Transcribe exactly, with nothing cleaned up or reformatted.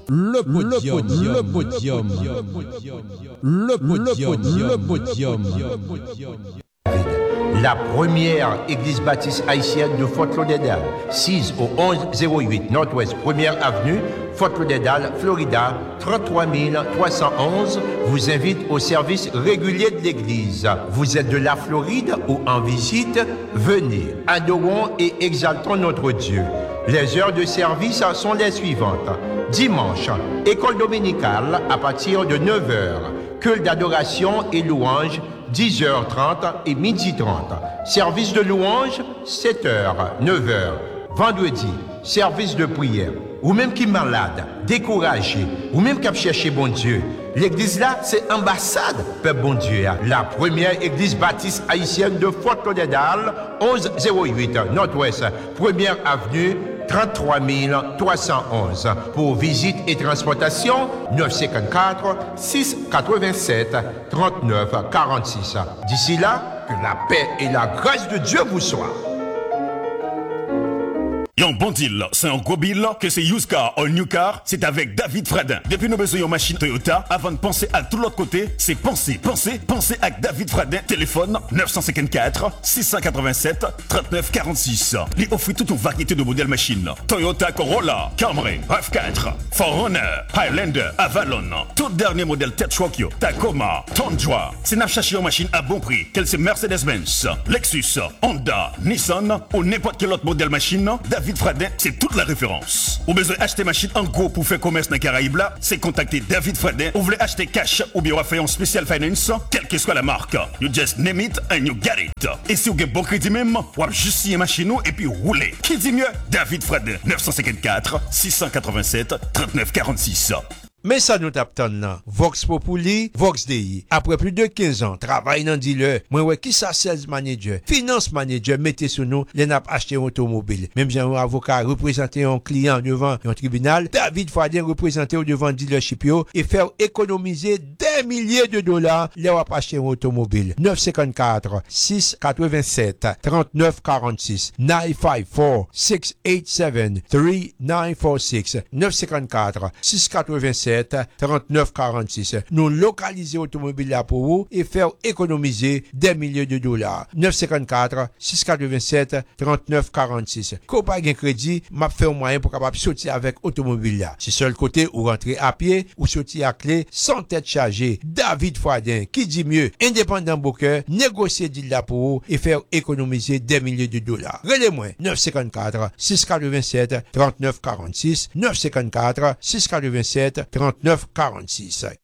Le podium, le podium, le podium, le podium. La première église baptiste haïtienne de Fort Lauderdale, six au onze zéro huit Nord-Ouest première avenue, Fort Lauderdale, Florida, trente-trois mille trois cent onze, vous invite au service régulier de l'église. Vous êtes de la Floride ou en visite? Venez, adorons et exaltons notre Dieu. Les heures de service sont les suivantes. Dimanche, école dominicale à partir de neuf heures. Culte d'adoration et louange, dix heures trente et midi trente. Service de louange, sept heures, neuf heures. Vendredi, service de prière. Ou même qui est malade, découragé, ou même qui a cherché bon Dieu. L'église là, c'est ambassade, peuple bon Dieu. La première église baptiste haïtienne de Fort Lauderdale, onze zéro huit Nord-Ouest, première avenue, trente-trois mille trois cent onze. Pour visite et transportation, neuf cent cinquante-quatre, six cent quatre-vingt-sept, trente-neuf quarante-six. D'ici là, que la paix et la grâce de Dieu vous soient. Yon bon deal, c'est un gros bill, que c'est used car ou new car, c'est avec David Fradin. Depuis nous besoin de machine Toyota, avant de penser à tout l'autre côté, c'est penser, penser, penser avec David Fradin. Téléphone neuf cent cinquante-quatre, six cent quatre-vingt-sept, trente-neuf quarante-six. Il offre toute une variété de modèles machines. Toyota Corolla, Camry, RAV quatre, quatre Runner, Highlander, Avalon. Tout dernier modèle tête choc, Tacoma, Tundra. C'est n'a cherché une machine à bon prix, qu'elle c'est Mercedes-Benz, Lexus, Honda, Nissan ou n'importe quel autre modèle machine. David Fradin, c'est toute la référence. Ou besoin acheter machine en gros pour faire commerce dans Caraïbes là, c'est contacter David Fradin. Ou voulez acheter cash ou bien faire un spécial finance, quelle que soit la marque. You just name it and you get it. Et si vous avez bon crédit même, ou juste signer machine et puis rouler. Qui dit mieux? David Fradin, neuf cent cinquante-quatre, six cent quatre-vingt-sept, trente-neuf quarante-six. Mais ça nous tape ton là. Vox Populi, Vox Dei. Après plus de quinze ans, travail dans dealer. Moi, ouais, qui ça sales manager, finance manager, mettez sur nous, les n'a acheté un automobile. Même j'ai un avocat représenté un client devant un tribunal, David Fradin représenté devant dealership yo, et faire économiser des milliers de dollars, les va acheter un automobile. neuf cent cinquante-quatre, six cent quatre-vingt-sept, trente-neuf quarante-six, neuf cinq quatre, six huit sept, trois neuf quatre six, neuf cent cinquante-quatre, six cent quatre-vingt-sept, trente-neuf quarante-six. Nous localiser automobile là pour vous et faire économiser des milliers de dollars. neuf cent cinquante-quatre, six cent quatre-vingt-sept, trente-neuf quarante-six. Quand pas de crédit, m'a fait un moyen pour capable sortir avec automobile là. C'est seul côté ou rentrer à pied ou sortir à clé sans tête chargée. David Fradin, qui dit mieux, indépendant broker, négocier deal là pour vous et faire économiser des milliers de dollars. Relais-moi, neuf cent cinquante-quatre, six cent quatre-vingt-sept, trente-neuf quarante-six, neuf cent cinquante-quatre, six cent quatre-vingt-sept, trente-neuf quarante-six.